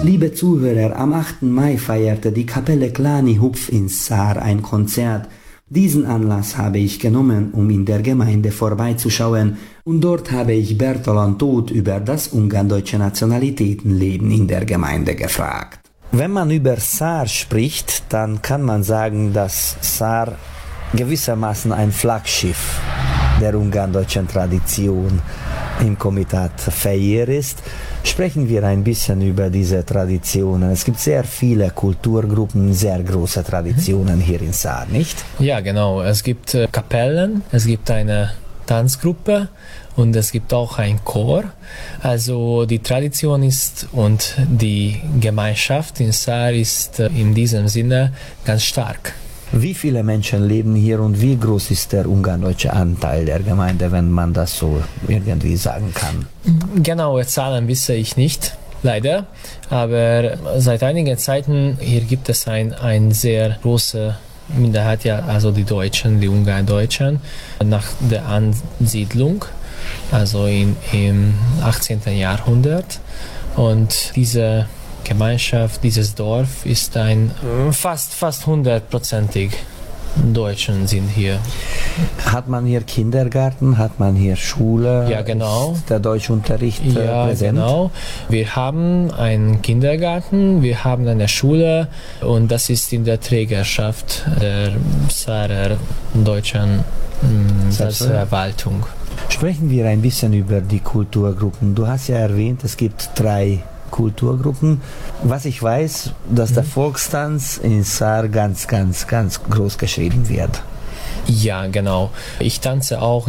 Liebe Zuhörer, am 8. Mai feierte die Kapelle Klani Hupf in Saar ein Konzert. Diesen Anlass habe ich genommen, um in der Gemeinde vorbeizuschauen, und dort habe ich Bertalan Todt über das ungardeutsche Nationalitätenleben in der Gemeinde gefragt. Wenn man über Saar spricht, dann kann man sagen, dass Saar gewissermaßen ein Flaggschiff der ungardeutschen Tradition im Komitat Fejér ist. Sprechen wir ein bisschen über diese Traditionen. Es gibt sehr viele Kulturgruppen, sehr große Traditionen hier in Saar, nicht? Ja, genau. Es gibt Kapellen, es gibt eine Tanzgruppe und es gibt auch einen Chor. Also die Tradition ist und die Gemeinschaft in Saar ist in diesem Sinne ganz stark. Wie viele Menschen leben hier und wie groß ist der ungardeutsche Anteil der Gemeinde, wenn man das so irgendwie sagen kann? Genaue Zahlen wisse ich nicht, leider. Aber seit einigen Zeiten hier gibt es ein sehr große Minderheit, ja, also die Deutschen, die Ungardeutschen, nach der Ansiedlung, also im 18. Jahrhundert. Und diese Gemeinschaft, dieses Dorf ist ein fast 100%ig Deutschen sind hier. Hat man hier Kindergarten, hat man hier Schule? Ja, genau. Ist der Deutschunterricht ja, präsent? Genau. Wir haben einen Kindergarten, wir haben eine Schule und das ist in der Trägerschaft der Saarer deutschen Selbstverwaltung. Sprechen wir ein bisschen über die Kulturgruppen. Du hast ja erwähnt, es gibt 3 Kulturgruppen. Was ich weiß, dass der Volkstanz in Saar ganz groß geschrieben wird. Ja, genau. Ich tanze auch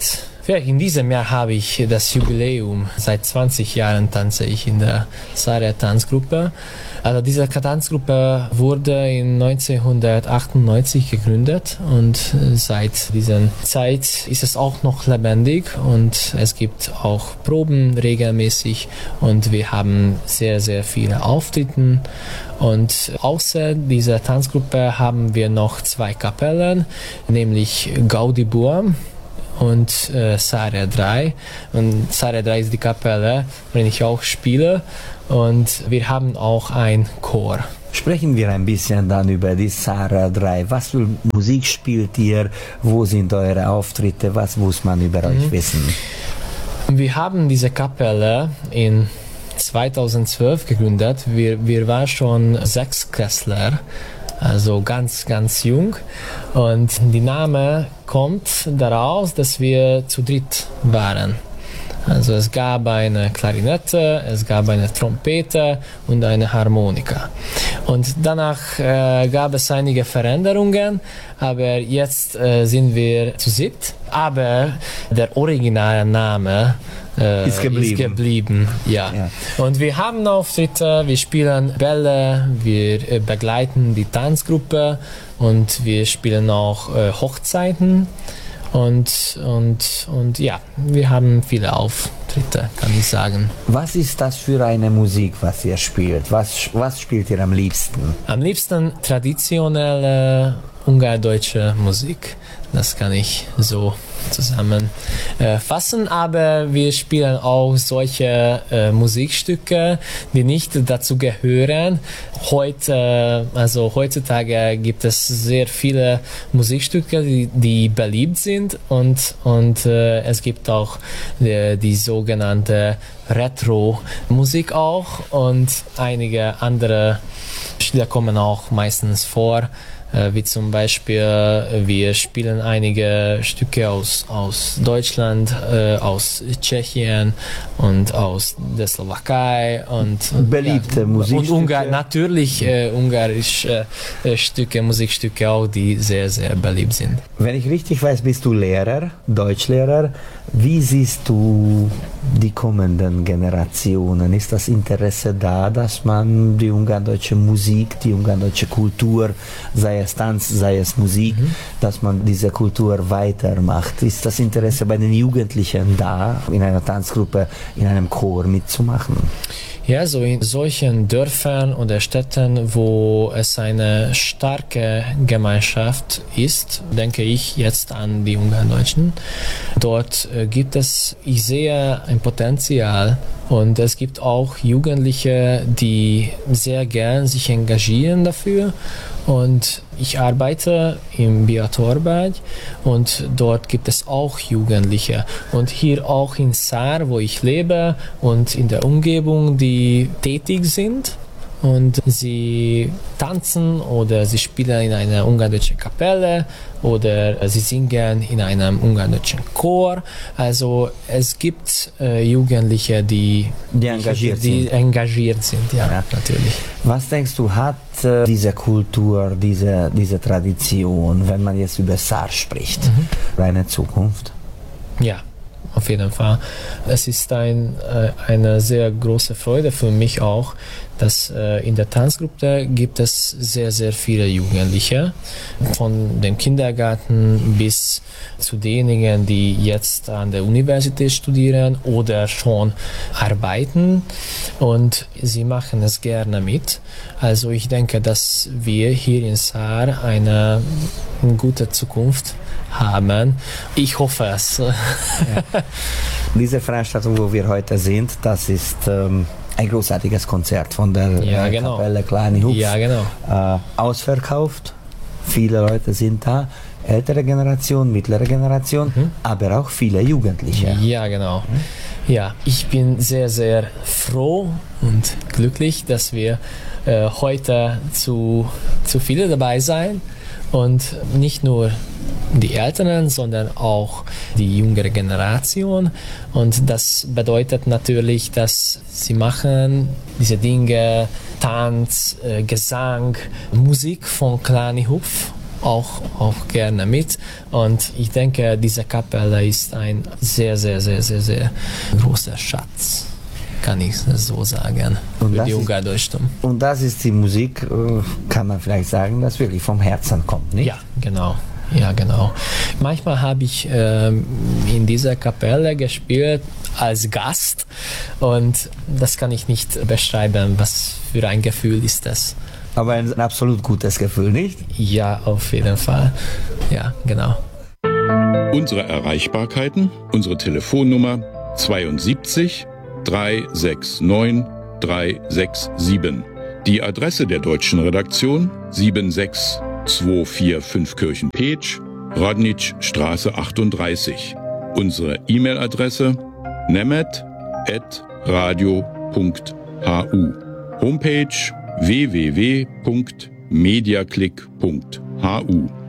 in diesem Jahr habe ich das Jubiläum. Seit 20 Jahren tanze ich in der Saarer Tanzgruppe. Also diese Tanzgruppe wurde in 1998 gegründet und seit dieser Zeit ist es auch noch lebendig und es gibt auch Proben regelmäßig und wir haben sehr viele Auftritte. Und außer dieser Tanzgruppe haben wir noch 2 Kapellen, nämlich Gaudi Buam und Saarer 3. Und Saarer 3 ist die Kapelle, worin ich auch spiele. Und wir haben auch einen Chor. Sprechen wir ein bisschen dann über die Saarer 3. Was für Musik spielt ihr? Wo sind eure Auftritte? Was muss man über euch wissen? Wir haben diese Kapelle in 2012 gegründet. Wir waren schon 6-Klässler, also ganz jung. Und die Name kommt daraus, dass wir zu dritt waren. Also es gab eine Klarinette, es gab eine Trompete und eine Harmonika. Und danach gab es einige Veränderungen, aber jetzt sind wir zu 7. Aber der originale Name ist geblieben. Ja. Und wir haben Auftritte, wir spielen Bälle, wir begleiten die Tanzgruppe und wir spielen auch Hochzeiten. Und ja, wir haben viele Auftritte, kann ich sagen. Was ist das für eine Musik, was ihr spielt? Was spielt ihr am liebsten? Am liebsten traditionelle ungardeutsche Musik. Das kann ich so zusammenfassen, aber wir spielen auch solche Musikstücke, die nicht dazu gehören. Heutzutage gibt es sehr viele Musikstücke, die beliebt sind und es gibt auch die sogenannte Retro-Musik auch und einige andere Stile kommen auch meistens vor. Wie zum Beispiel, wir spielen einige Stücke aus Deutschland, aus Tschechien und aus der Slowakei und beliebte Musikstücke. Und natürlich ungarische Musikstücke auch, die sehr beliebt sind. Wenn ich richtig weiß, bist du Lehrer, Deutschlehrer. Wie siehst du die kommenden Generationen? Ist das Interesse da, dass man die ungardeutsche Musik, die ungardeutsche Kultur, sei es Tanz, sei es Musik, dass man diese Kultur weitermacht? Ist das Interesse bei den Jugendlichen da, in einer Tanzgruppe, in einem Chor mitzumachen? Ja, so in solchen Dörfern oder Städten, wo es eine starke Gemeinschaft ist, denke ich jetzt an die Ungardeutschen. Dort gibt es, ich sehe ein Potenzial Und es gibt auch Jugendliche, die sehr gern sich engagieren dafür. Und ich arbeite im Beatorberg und dort gibt es auch Jugendliche. Und hier auch in Saar, wo ich lebe und in der Umgebung, die tätig sind. Und sie tanzen oder sie spielen in einer ungarischen Kapelle oder sie singen in einem ungarischen Chor. Also es gibt Jugendliche, die engagiert sind. Ja, natürlich. Was denkst du, hat diese Kultur, diese Tradition, wenn man jetzt über Saar spricht, eine Zukunft? Ja. Auf jeden Fall. Es ist eine sehr große Freude für mich auch, dass in der Tanzgruppe gibt es sehr, sehr viele Jugendliche, von dem Kindergarten bis zu denjenigen, die jetzt an der Universität studieren oder schon arbeiten und sie machen es gerne mit. Also ich denke, dass wir hier in Saar eine gute Zukunft haben. Ich hoffe es. Ja. Diese Veranstaltung, wo wir heute sind, das ist ein großartiges Konzert von der Kapelle Klani Hupf. Ja, genau. Ausverkauft. Viele Leute sind da. Ältere Generation, mittlere Generation, aber auch viele Jugendliche. Ja, genau. Ja, ich bin sehr, sehr froh und glücklich, dass wir heute zu viele dabei sein. Und nicht nur die Älteren, sondern auch die jüngere Generation. Und das bedeutet natürlich, dass sie machen diese Dinge, Tanz, Gesang, Musik von Klani Hupf auch gerne mit. Und ich denke, diese Kapelle ist ein sehr, sehr, sehr, sehr, sehr großer Schatz. Kann ich so sagen, für die Ungardeutschen. Und das ist die Musik, kann man vielleicht sagen, das wirklich vom Herzen kommt, nicht? Ja, genau. Ja, genau. Manchmal habe ich in dieser Kapelle gespielt als Gast und das kann ich nicht beschreiben, was für ein Gefühl ist das. Aber ein absolut gutes Gefühl, nicht? Ja, auf jeden Fall. Ja, genau. Unsere Erreichbarkeiten, unsere Telefonnummer 72 369 367. Die Adresse der deutschen Redaktion 76245 Kirchen-Petsch, Rodnitschstraße 38. Unsere E-Mail-Adresse nemet@radio.hu. Homepage www.mediaclick.hu.